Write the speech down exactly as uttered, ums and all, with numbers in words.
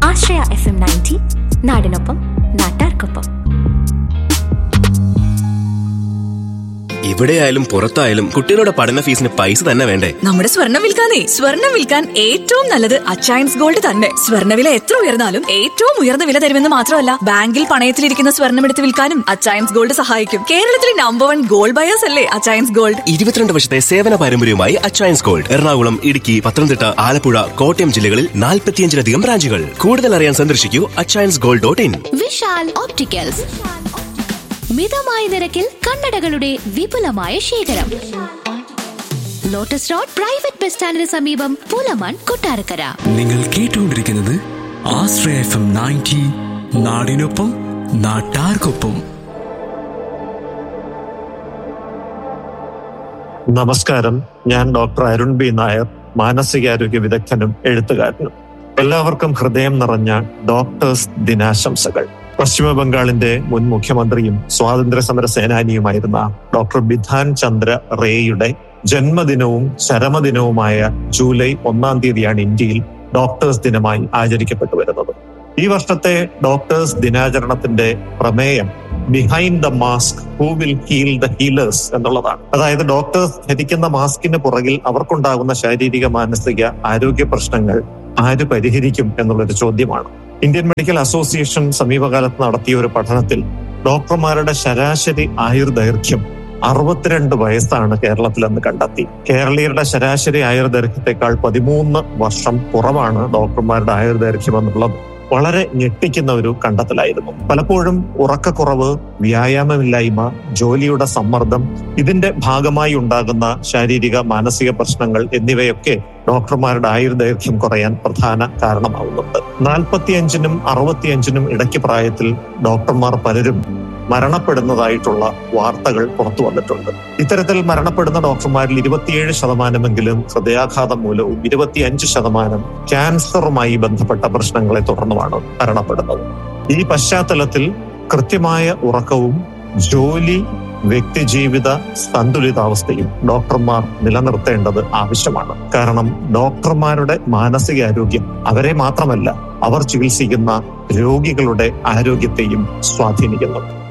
ആശ്രയ F M ninety, നാടിനൊപ്പം നാട്ടാർക്കൊപ്പം. എവിടെയായാലും പുറത്തായാലും കുട്ടികളുടെ പഠന ഫീസിന് പൈസ തന്നെ വേണ്ടേ? നമ്മുടെ സ്വർണ്ണം വിൽക്കാനേ സ്വർണ്ണം വിൽക്കാൻ ഏറ്റവും നല്ലത് അച്ചയൻസ് ഗോൾഡ് തന്നെ. സ്വർണ്ണവില എത്ര ഉയർന്നാലും ഏറ്റവും ഉയർന്ന വില തരുമെന്ന് മാത്രമല്ല, ബാങ്കിൽ പണയത്തിലിരിക്കുന്ന സ്വർണ്ണം എടുത്ത് വിൽക്കാനും അച്ചയൻസ് ഗോൾഡ് സഹായിക്കും. കേരളത്തിലെ നമ്പർ വൺ ഗോൾഡ് ബയേഴ്സ് അല്ലേ അച്ചയൻസ് ഗോൾഡ്. ഇരുപത്തിരണ്ട് വർഷത്തെ സേവന പാരമ്പര്യവുമായി അച്ചയൻസ് ഗോൾഡ് എറണാകുളം, ഇടുക്കി, പത്തനംതിട്ട, ആലപ്പുഴ, കോട്ടയം ജില്ലകളിൽ നാൽപ്പത്തിയഞ്ചിലധികം ബ്രാഞ്ചുകൾ. കൂടുതൽ അറിയാൻ സന്ദർശിക്കൂ Achayans gold dot in. Vishal opticals, മിതമായ നിരക്കിൽ കണ്ണടകളുടെ വിപുലമായ ശേഖരം. ലോട്ടസ് റോഡ് പ്രൈവറ്റ് ബസ് സ്റ്റാൻഡിന് സമീപം, പൂലമാൻ, കൊട്ടാരക്കര. നിങ്ങൾ കേട്ടുകൊണ്ടിരിക്കുന്നത് ആശ്രയ എഫ് എം നയൻറ്റി, നാടിനൊപ്പം നാട്ടാർക്കൊപ്പം. നമസ്കാരം, ഞാൻ ഡോക്ടർ അരുൺ ബി നായർ, മാനസികാരോഗ്യ വിദഗ്ധനും എഴുത്തുകാരനും. എല്ലാവർക്കും ഹൃദയം നിറഞ്ഞ ഡോക്ടേഴ്സ് ദിനാശംസകൾ. പശ്ചിമ ബംഗാളിന്റെ മുൻ മുഖ്യമന്ത്രിയും സ്വാതന്ത്ര്യ സമര സേനാനിയുമായിരുന്ന ഡോക്ടർ ബിധാൻ ചന്ദ്ര റേയുടെ ജന്മദിനവും ചരമദിനവുമായ ജൂലൈ ഒന്നാം തീയതിയാണ് ഇന്ത്യയിൽ ഡോക്ടേഴ്സ് ദിനമായി ആചരിക്കപ്പെട്ടു വരുന്നത്. ഈ വർഷത്തെ ഡോക്ടേഴ്സ് ദിനാചരണത്തിന്റെ പ്രമേയം behind the mask who will heal the healers എന്നുള്ളതാണ്. അതായത് ഡോക്ടേഴ്സ് ധരിക്കുന്ന മാസ്കിന് പുറകിൽ അവർക്കുണ്ടാകുന്ന ശാരീരിക മാനസിക ആരോഗ്യ പ്രശ്നങ്ങൾ ആര് പരിഹരിക്കും എന്നുള്ളൊരു ചോദ്യമാണ്. ഇന്ത്യൻ മെഡിക്കൽ അസോസിയേഷൻ സമീപകാലത്ത് നടത്തിയ ഒരു പഠനത്തിൽ ഡോക്ടർമാരുടെ ശരാശരി ആയുർദൈർഘ്യം അറുപത്തിരണ്ട് വയസ്സാണ് കേരളത്തിലെന്ന് കണ്ടെത്തി. കേരളീയരുടെ ശരാശരി ആയുർദൈർഘ്യത്തെക്കാൾ പതിമൂന്ന് വർഷം കുറവാണ് ഡോക്ടർമാരുടെ ആയുർദൈർഘ്യം എന്നുള്ളത് വളരെ ഞെട്ടിക്കുന്ന ഒരു കണ്ടെത്തലായിരുന്നു. പലപ്പോഴും ഉറക്കക്കുറവ്, വ്യായാമമില്ലായ്മ, ജോലിയുടെ സമ്മർദ്ദം, ഇതിന്റെ ഭാഗമായി ഉണ്ടാകുന്ന ശാരീരിക മാനസിക പ്രശ്നങ്ങൾ എന്നിവയൊക്കെ ഡോക്ടർമാരുടെ ആയുർദൈർഘ്യം കുറയാൻ പ്രധാന കാരണമാവുന്നുണ്ട്. നാൽപ്പത്തിയഞ്ചിനും അറുപത്തിയഞ്ചിനും ഇടയ്ക്ക് പ്രായത്തിൽ ഡോക്ടർമാർ പലരും മരണപ്പെടുന്നതായിട്ടുള്ള വാർത്തകൾ പുറത്തു വന്നിട്ടുണ്ട്. ഇത്തരത്തിൽ മരണപ്പെടുന്ന ഡോക്ടർമാരിൽ ഇരുപത്തിയേഴ് ശതമാനമെങ്കിലും ഹൃദയാഘാതം മൂലവും ഇരുപത്തിയഞ്ച് ശതമാനം ക്യാൻസറുമായി ബന്ധപ്പെട്ട പ്രശ്നങ്ങളെ തുടർന്നുമാണ് മരണപ്പെടുന്നത്. ഈ പശ്ചാത്തലത്തിൽ കൃത്യമായ ഉറക്കവും ജോലി വ്യക്തിജീവിത സന്തുലിതാവസ്ഥയും ഡോക്ടർമാർ നിലനിർത്തേണ്ടത് ആവശ്യമാണ്. കാരണം ഡോക്ടർമാരുടെ മാനസികാരോഗ്യം അവരെ മാത്രമല്ല, അവർ ചികിത്സിക്കുന്ന രോഗികളുടെ ആരോഗ്യത്തെയും സ്വാധീനിക്കുന്നു.